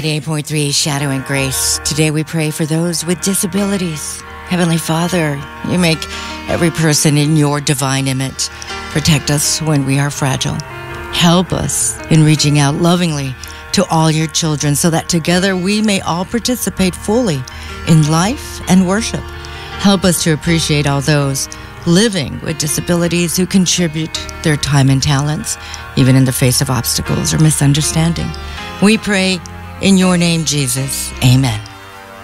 8.3 Shadow and Grace. Today we pray for those with disabilities. Heavenly Father, you make every person in your divine image. Protect us when we are fragile. Help us in reaching out lovingly to all your children so that together we may all participate fully in life and worship. Help us to appreciate all those living with disabilities who contribute their time and talents, even in the face of obstacles or misunderstanding. We pray in your name, Jesus. Amen.